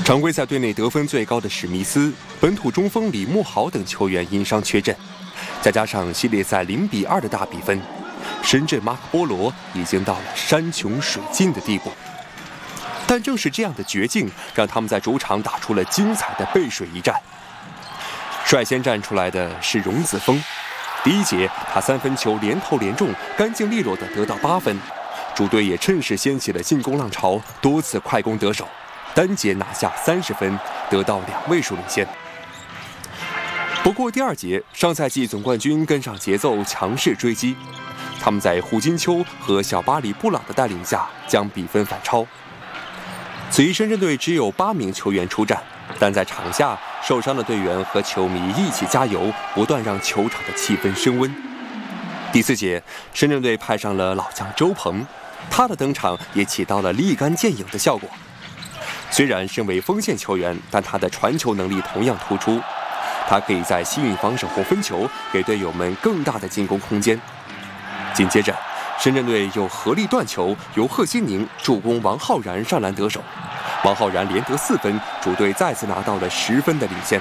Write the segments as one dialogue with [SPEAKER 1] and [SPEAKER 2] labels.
[SPEAKER 1] 常规赛队内得分最高的史密斯、本土中锋李慕豪等球员因伤缺阵，再加上系列赛0-2的大比分，深圳马可波罗已经到了山穷水尽的地步。但正是这样的绝境，让他们在主场打出了精彩的背水一战。率先站出来的是荣子峰，第一节他3分球连投连中，干净利落地得到8分，主队也趁势掀起了进攻浪潮，多次快攻得手，单节拿下30分，得到2位数领先。不过第2节，上赛季总冠军跟上节奏，强势追击，他们在胡金秋和小巴里布朗的带领下将比分反超。此役深圳队只有8名球员出战，但在场下受伤的队员和球迷一起加油，不断让球场的气氛升温。第4节，深圳队派上了老将周鹏，他的登场也起到了立竿见影的效果。虽然身为锋线球员，但他的传球能力同样突出，他可以在吸引防守后分球，给队友们更大的进攻空间。紧接着，深圳队又合力断球，由贺新宁助攻王浩然上篮得手，王浩然连得4分，主队再次拿到了10分的领先。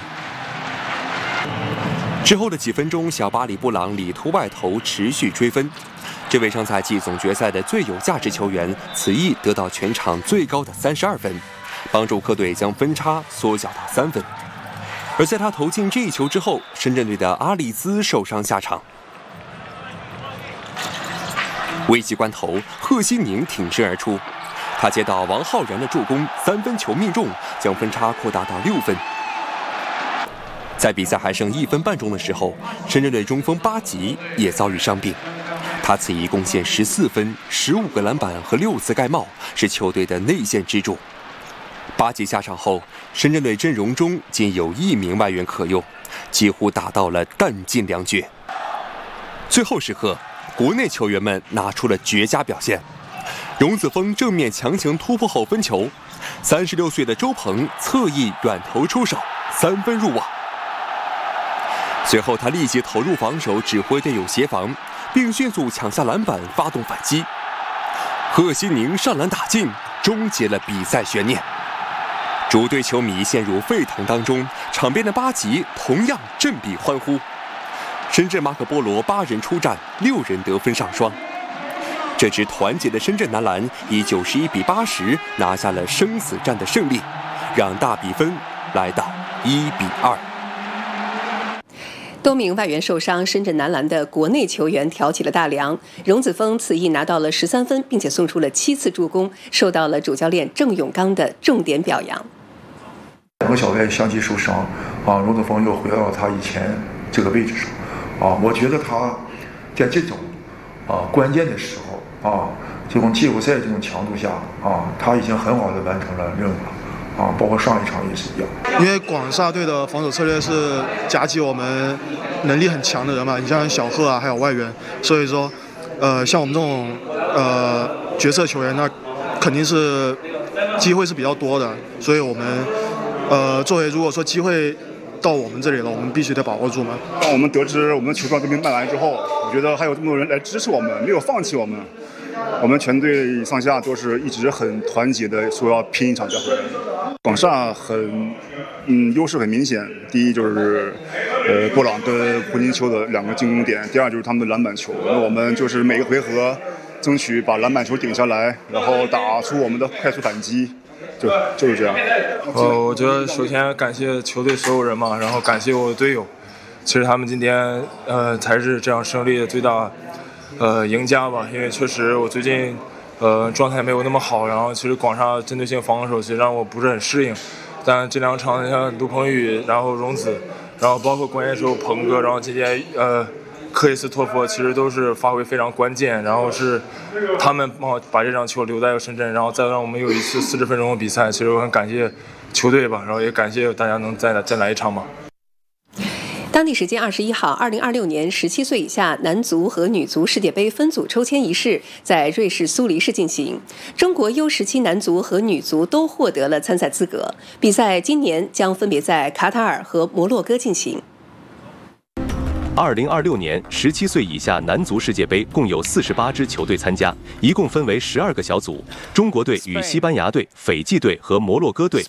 [SPEAKER 1] 之后的几分钟，小巴里布朗里突外投持续追分，这位上赛季总决赛的最有价值球员，此役得到全场最高的32分，帮助客队将分差缩小到3分。而在他投进这一球之后，深圳队的阿利兹受伤下场。危急关头，贺新宁挺身而出，他接到王浩然的助攻，3分球命中，将分差扩大到6分。在比赛还剩1分半钟的时候，深圳队中锋巴吉也遭遇伤病，他此役贡献14分、15个篮板和6次盖帽，是球队的内线支柱。巴吉下场后，深圳队阵容中仅有1名外援可用，几乎打到了弹尽粮绝。最后时刻，国内球员们拿出了绝佳表现，荣子峰正面强行突破后分球，36岁的周鹏侧翼远投出手，3分入网。随后他立即投入防守，指挥队友协防，并迅速抢下篮板，发动反击。贺新宁上篮打进，终结了比赛悬念。主队球迷陷入沸腾当中，场边的巴吉同样振臂欢呼。深圳马可波罗8人出战，6人得分上双。这支团结的深圳男篮以91-80拿下了生死战的胜利，让大比分来到1-2。
[SPEAKER 2] 多名外援受伤，深圳男篮的国内球员挑起了大梁。荣子峰此役拿到了13分，并且送出了7次助攻，受到了主教练郑永刚的重点表扬。
[SPEAKER 3] 2个小外相继受伤，荣子峰又回到了他以前这个位置上。我觉得他在这种关键的时候这种季后赛这种强度下他已经很好的完成了任务了包括上一场也是一样。
[SPEAKER 4] 因为广厦队的防守策略是夹击我们能力很强的人嘛，你像小贺还有外援，所以说像我们这种角色球员，那肯定是机会是比较多的，所以我们作为如果说机会到我们这里了，我们必须得把握住嘛。
[SPEAKER 5] 当我们得知我们的球票都被卖完之后，我觉得还有这么多人来支持我们，没有放弃我们。我们全队上下都是一直很团结的，说要拼一场再回来。广厦优势很明显，第一就是布朗跟胡金秋的2个进攻点，第二就是他们的篮板球。那我们就是每个回合争取把篮板球顶下来，然后打出我们的快速反击。就是这样。
[SPEAKER 6] 我觉得首先感谢球队所有人嘛，然后感谢我的队友。其实他们今天才是这样胜利的最大赢家吧，因为确实我最近状态没有那么好，然后其实广厦针对性防守其实让我不是很适应。但这2场像卢鹏宇，然后荣子，然后包括关键时候鹏哥，然后今天克里斯托弗其实都是发挥非常关键，然后是他们把这场球留在深圳，然后再让我们有一次40分钟的比赛。其实我很感谢球队吧，然后也感谢大家能再来一场嘛。
[SPEAKER 2] 当地时间21号，2026年17岁以下男足和女足世界杯分组抽签仪式在瑞士苏黎世进行。中国 U17 男足和女足都获得了参赛资格，比赛今年将分别在卡塔尔和摩洛哥进行。
[SPEAKER 7] 2026年17岁以下男足世界杯共有48支球队参加，一共分为12个小组。中国队与西班牙队、斐济队和摩洛哥队